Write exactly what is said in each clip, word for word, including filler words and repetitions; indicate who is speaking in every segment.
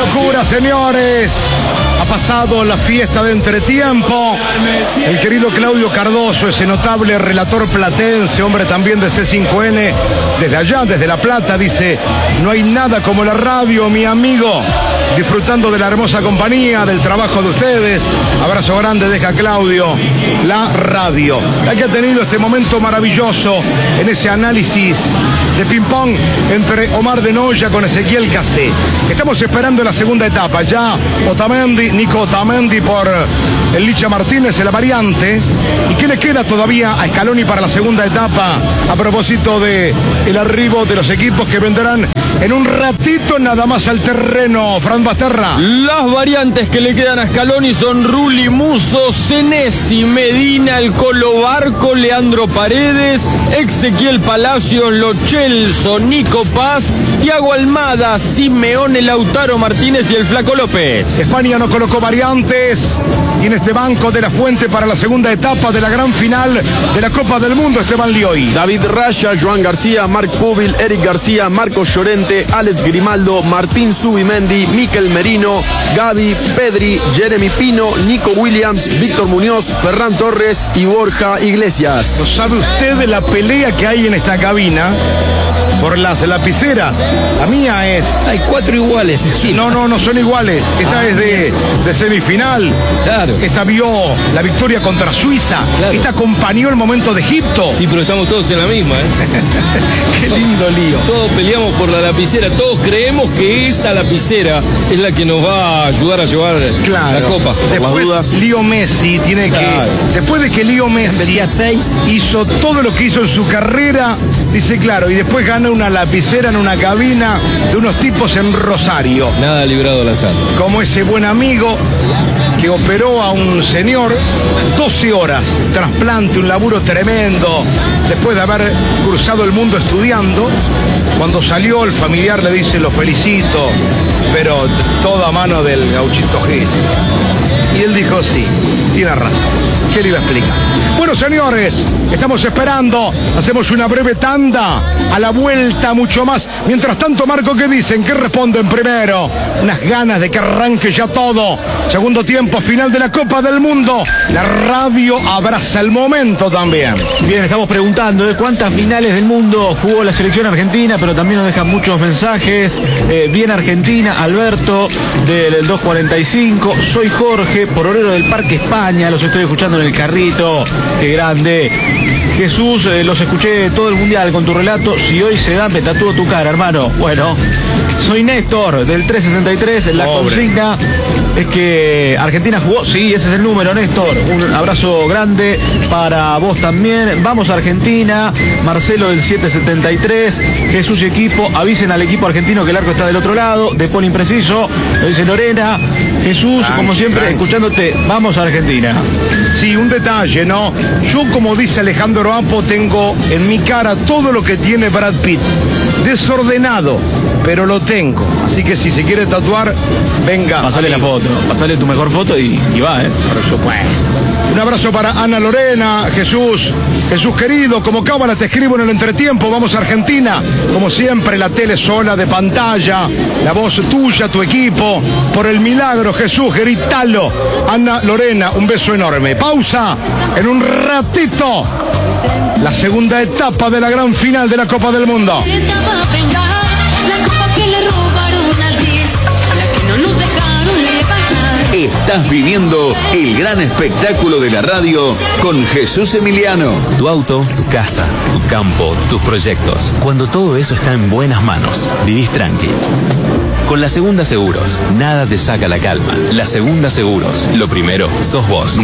Speaker 1: locura, señores. Ha pasado la fiesta de entretiempo. El querido Claudio Cardoso, ese notable relator platense, hombre también de C cinco N, desde allá, desde La Plata, dice: no hay nada como la radio, mi amigo. Disfrutando de la hermosa compañía, del trabajo de ustedes. Abrazo grande, deja Claudio, la radio. La que ha tenido este momento maravilloso en ese análisis de ping-pong entre Omar de Noya con Ezequiel Casé. Estamos esperando la segunda etapa. Ya Otamendi, Nico Otamendi por el Licha Martínez, la variante. ¿Y qué le queda todavía a Scaloni para la segunda etapa? A propósito de el arribo de los equipos que vendrán en un ratito nada más al terreno. Fran Basterra.
Speaker 2: Las variantes que le quedan a Scaloni son Rulli, Musso, Senesi, Medina, el Colo Barco, Leandro Paredes, Ezequiel Palacios, Lo Celso, Nico Paz, Thiago Almada, Simeone, Lautaro Martínez y el Flaco López.
Speaker 1: España no colocó variantes y en este banco de la Fuente para la segunda etapa de la gran final de la Copa del Mundo, Esteban Lioy.
Speaker 3: David Raya, Joan García, Marc Pubil, Eric García, Marcos Llorente, Alex Grimaldo, Martín Zubimendi, Miquel Merino, Gaby, Pedri, Jeremy Pino, Nico Williams, Víctor Muñoz, Ferran Torres y Borja Iglesias.
Speaker 1: ¿No sabe usted de la pelea que hay en esta cabina por las lapiceras? La mía es...
Speaker 2: Hay cuatro iguales. Sí.
Speaker 1: No, no, no son iguales. Esta ah, es de, de semifinal.
Speaker 2: Claro.
Speaker 1: Esta vio la victoria contra Suiza. Claro. Esta acompañó el momento de Egipto.
Speaker 2: Sí, pero estamos todos en la misma, ¿eh?
Speaker 1: Qué lindo lío.
Speaker 2: Todos peleamos por la lapicera. Todos creemos que esa lapicera es la que nos va a ayudar a llevar
Speaker 1: claro.
Speaker 2: la copa.
Speaker 1: Después Leo Messi tiene claro. que... Después de que Leo Messi hizo todo lo que hizo en su carrera, dice claro, y después gana una lapicera en una cabina de unos tipos en Rosario.
Speaker 2: Nada librado al azar.
Speaker 1: Como ese buen amigo que operó a un señor doce horas, trasplante, un laburo tremendo, después de haber cruzado el mundo estudiando. Cuando salió, el familiar le dice: lo felicito, pero toda mano del Gauchito Gil. Y él dijo: sí, tiene razón. ¿Qué le iba a explicar? Bueno, señores, estamos esperando. Hacemos una breve tanda. A la vuelta, mucho más. Mientras tanto, Marco, ¿qué dicen? ¿Qué responden primero? Unas ganas de que arranque ya todo. Segundo tiempo, final de la Copa del Mundo. La radio abraza el momento también.
Speaker 4: Bien, estamos preguntando de cuántas finales del mundo jugó la selección argentina, pero también nos dejan muchos mensajes. Eh, bien Argentina, Alberto, del dos cuarenta y cinco. Soy Jorge, por Orero del Parque España. Los estoy escuchando en el carrito. Qué grande. Jesús, eh, los escuché todo el mundial con tu relato. Si hoy se da, me tatúo tu cara, hermano. Bueno, soy Néstor, del tres sesenta y tres. La Pobre. consigna es que Argentina jugó. Sí, ese es el número, Néstor. Un abrazo grande para vos también. Vamos a Argentina. Marcelo, del siete setenta y tres. Jesús y equipo, avisen al equipo argentino que el arco está del otro lado. De Paul impreciso. Lo dice Lorena. Jesús, tranqui, como siempre, tranqui. escuchándote. Vamos a Argentina.
Speaker 1: Sí, un detalle, ¿no? Yo, como dice Alejandro Apo, tengo en mi cara todo lo que tiene Brad Pitt. Desordenado, pero lo tengo. Así que si se quiere tatuar, venga.
Speaker 4: Pasale la foto, pasale tu mejor foto y, y va, ¿eh?
Speaker 1: Por supuesto. Un abrazo para Ana Lorena, Jesús, Jesús querido, como cábala te escribo en el entretiempo, vamos a Argentina, como siempre la tele sola de pantalla, la voz tuya, tu equipo, por el milagro, Jesús, gritalo, Ana Lorena, un beso enorme. Pausa, en un ratito, la segunda etapa de la gran final de la Copa del Mundo.
Speaker 5: Estás viviendo el gran espectáculo de la radio con Jesús Emiliano.
Speaker 6: Tu auto, tu casa, tu campo, tus proyectos. Cuando todo eso está en buenas manos, vivís tranqui. Con la Segunda Seguros, nada te saca la calma. La Segunda Seguros, lo primero, sos vos.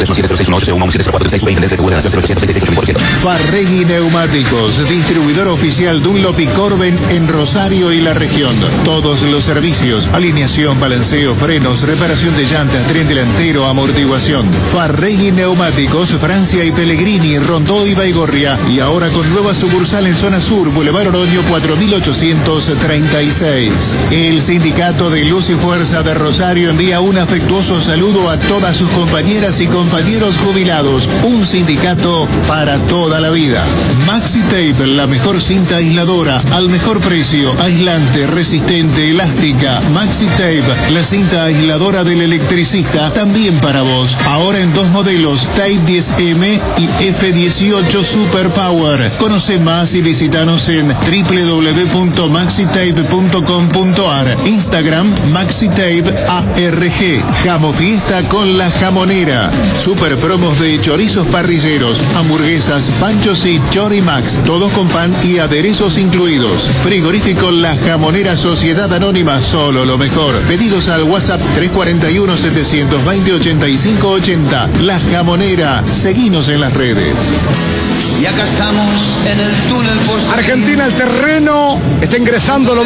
Speaker 7: Farregui Neumáticos, distribuidor oficial Dunlop y Corben en Rosario y la región. Todos los servicios, alineación, balanceo, frenos, reparación de llantas, tren delantero, amortiguación. Farregui Neumáticos, Francia y Pellegrini, Rondó y Baigorria. Y ahora con nueva sucursal en zona sur, Boulevard Oroño cuatro mil ochocientos treinta y seis. El El Sindicato de Luz y Fuerza de Rosario envía un afectuoso saludo a todas sus compañeras y compañeros jubilados. Un sindicato para toda la vida. Maxi Tape, la mejor cinta aisladora, al mejor precio, aislante, resistente, elástica. Maxi Tape, la cinta aisladora del electricista, también para vos. Ahora en dos modelos, Tape diez M y F dieciocho Super Power. Conoce más y visitanos en doble u doble u doble u punto maxi tape punto com punto a r. Instagram MaxiTape A R G. Jamo Fiesta con La Jamonera. Super promos de chorizos parrilleros, hamburguesas, panchos y Chorimax. Todos con pan y aderezos incluidos. Frigorífico La Jamonera Sociedad Anónima. Solo lo mejor. Pedidos al WhatsApp tres cuatro uno, siete dos cero, ocho cinco ocho cero. La Jamonera. Seguinos en las redes.
Speaker 8: Y acá estamos en el túnel por
Speaker 1: Argentina, el terreno está ingresando. Lo